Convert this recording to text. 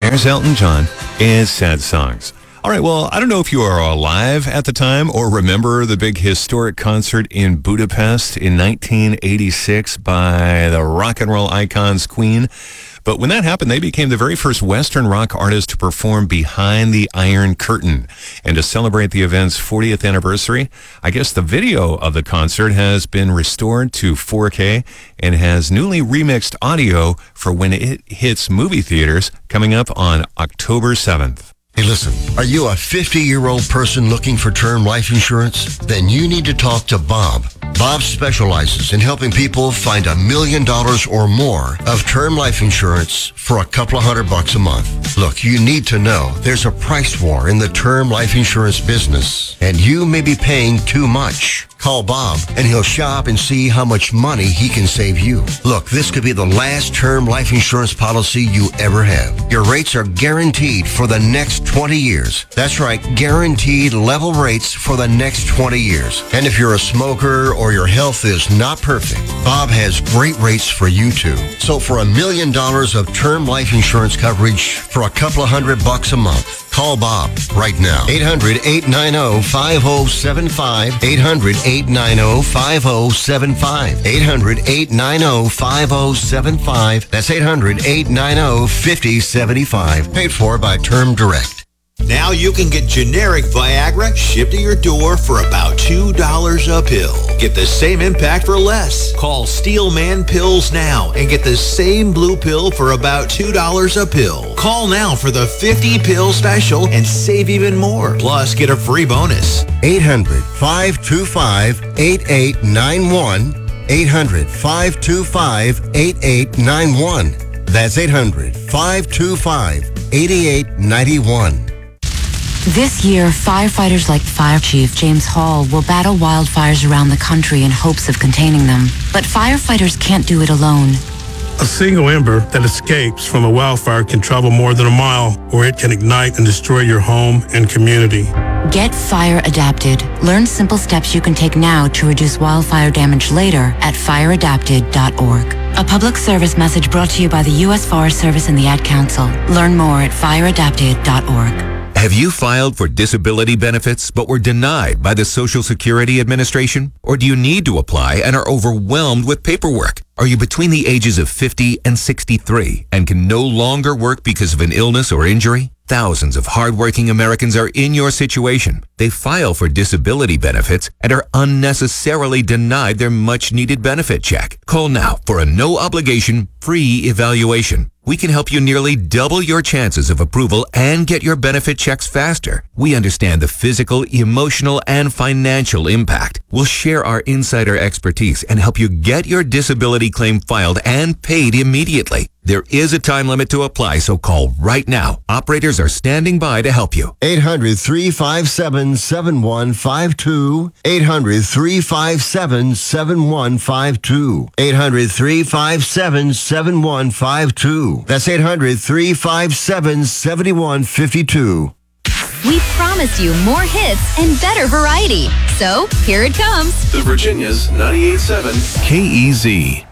There's Elton John in Sad Songs. All right, well, I don't know if you are alive at the time or remember the big historic concert in Budapest in 1986 by the rock and roll icons Queen. But when that happened, they became the very first Western rock artist to perform behind the Iron Curtain. And to celebrate the event's 40th anniversary, I guess the video of the concert has been restored to 4K and has newly remixed audio for when it hits movie theaters coming up on October 7th. Hey, listen, are you a 50-year-old person looking for term life insurance? Then you need to talk to Bob. Bob specializes in helping people find $1 million or more of term life insurance for a couple of $100 a month. Look, you need to know there's a price war in the term life insurance business, and you may be paying too much. Call Bob, and he'll shop and see how much money he can save you. Look, this could be the last term life insurance policy you ever have. Your rates are guaranteed for the next 20 years. That's right, guaranteed level rates for the next 20 years. And if you're a smoker or your health is not perfect, Bob has great rates for you too. So for $1 million of term life insurance coverage for a couple of $100 a month, call Bob right now. 800-890-5075. 800-890-5075. 800-890-5075. That's 800-890-5075. Paid for by Term Direct. Now you can get generic Viagra shipped to your door for about $2 a pill. Get the same impact for less. Call Steelman Pills now and get the same blue pill for about $2 a pill. Call now for the 50-pill special and save even more. Plus, get a free bonus. 800-525-8891. 800-525-8891. That's 800-525-8891. This year, firefighters like Fire Chief James Hall will battle wildfires around the country in hopes of containing them. But firefighters can't do it alone. A single ember that escapes from a wildfire can travel more than a mile, where it can ignite and destroy your home and community. Get fire adapted. Learn simple steps you can take now to reduce wildfire damage later at fireadapted.org. A public service message brought to you by the U.S. Forest Service and the Ad Council. Learn more at fireadapted.org. Have you filed for disability benefits but were denied by the Social Security Administration? Or do you need to apply and are overwhelmed with paperwork? Are you between the ages of 50 and 63 and can no longer work because of an illness or injury? Thousands of hardworking Americans are in your situation. They file for disability benefits and are unnecessarily denied their much-needed benefit check. Call now for a no-obligation, free evaluation. We can help you nearly double your chances of approval and get your benefit checks faster. We understand the physical, emotional, and financial impact. We'll share our insider expertise and help you get your disability claim filed and paid immediately. There is a time limit to apply, so call right now. Operators are standing by to help you. 800-357-7152. 800-357-7152. 800-357-7152. That's 800-357-7152. We promise you more hits and better variety. So, here it comes. The Virginia's 98.7 KEZ.